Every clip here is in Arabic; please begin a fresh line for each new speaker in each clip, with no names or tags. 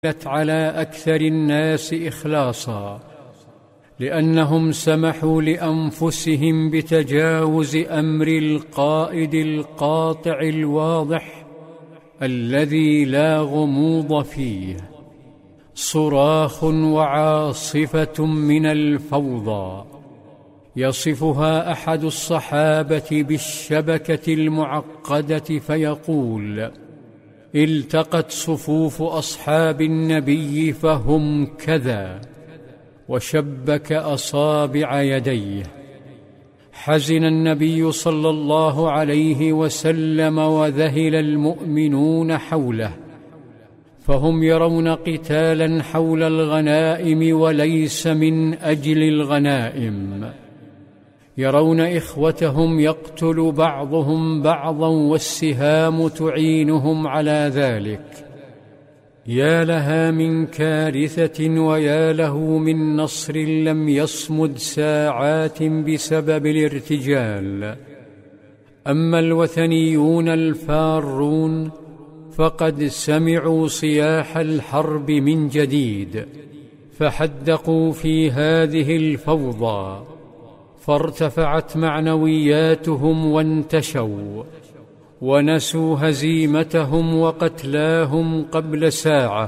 على أكثر الناس إخلاصا، لأنهم سمحوا لأنفسهم بتجاوز أمر القائد القاطع الواضح الذي لا غموض فيه. صراخ وعاصفة من الفوضى يصفها أحد الصحابة بالشبكة المعقدة فيقول: التقت صفوف أصحاب النبي فهم كذا، وشبك أصابع يديه. حزن النبي صلى الله عليه وسلم وذهل المؤمنون حوله، فهم يرون قتالا حول الغنائم وليس من أجل الغنائم، يرون إخوتهم يقتل بعضهم بعضا والسهام تعينهم على ذلك. يا لها من كارثة ويا له من نصر لم يصمد ساعات بسبب الارتجال. أما الوثنيون الفارون فقد سمعوا صياح الحرب من جديد، فحدقوا في هذه الفوضى، فارتفعت معنوياتهم وانتشوا، ونسوا هزيمتهم وقتلاهم قبل ساعة،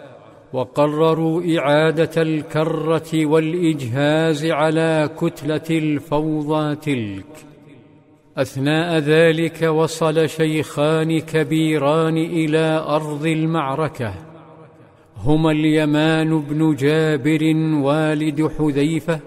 وقرروا إعادة الكرة والإجهاز على كتلة الفوضى تلك. أثناء ذلك وصل شيخان كبيران إلى أرض المعركة، هما اليمان بن جابر والد حذيفة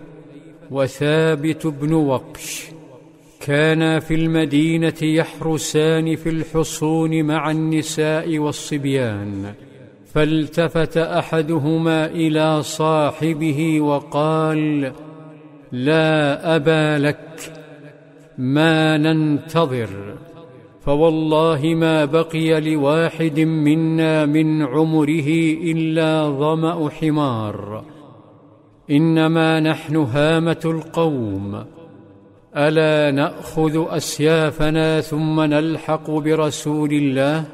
وثابت بن وقش، كانا في المدينة يحرسان في الحصون مع النساء والصبيان. فالتفت أحدهما إلى صاحبه وقال: لا أبا لك، ما ننتظر، فوالله ما بقي لواحد منا من عمره إلا ظمأ حمار، إنما نحن هامة القوم، ألا نأخذ أسيافنا ثم نلحق برسول الله؟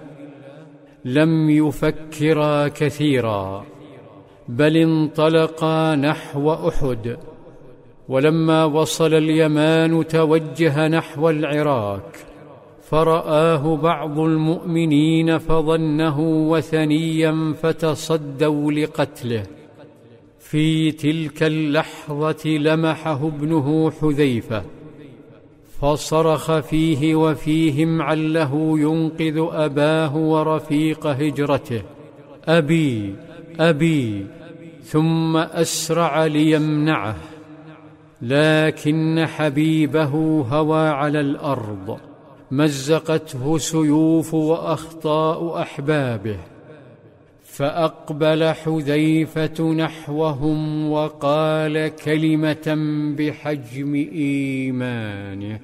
لم يفكرا كثيرا، بل انطلقا نحو أحد. ولما وصل اليمان توجه نحو العراك، فرآه بعض المؤمنين فظنه وثنيا فتصدوا لقتله. في تلك اللحظة لمحه ابنه حذيفة، فصرخ فيه وفيهم عله ينقذ أباه ورفيق هجرته: أبي أبي، ثم أسرع ليمنعه، لكن حبيبه هوى على الأرض، مزقته سيوف وأخطاء أحبابه، فأقبل حذيفة نحوهم وقال كلمة بحجم إيمانه: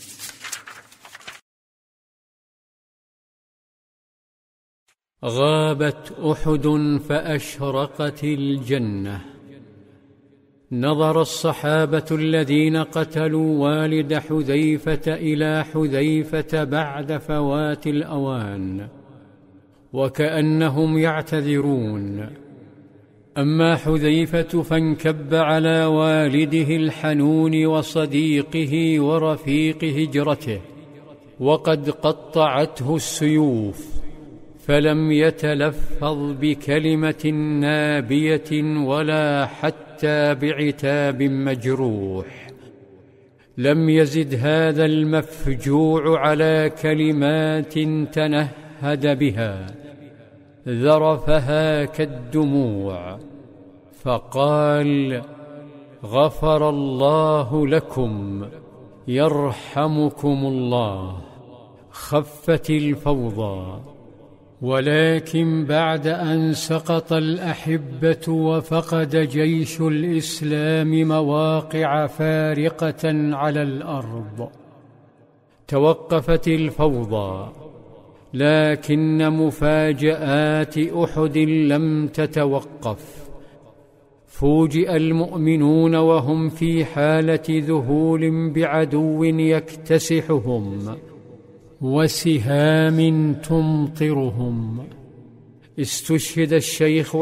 غابت أحد فأشرقت الجنة. نظر الصحابة الذين قتلوا والد حذيفة إلى حذيفة بعد فوات الأوان، وكأنهم يعتذرون. أما حذيفة فانكب على والده الحنون وصديقه ورفيق هجرته، وقد قطعته السيوف، فلم يتلفظ بكلمة نابية ولا حتى بعتاب مجروح. لم يزد هذا المفجوع على كلمات تنهد بها، ذرفها كالدموع، فقال: غفر الله لكم، يرحمكم الله. خفت الفوضى، ولكن بعد أن سقط الأحبة وفقد جيش الإسلام مواقع فارقة على الأرض، توقفت الفوضى. لكن مفاجآت أحد لم تتوقف. فوجئ المؤمنون وهم في حالة ذهول بعدو يكتسحهم وسهام تمطرهم، استشهد الشيخ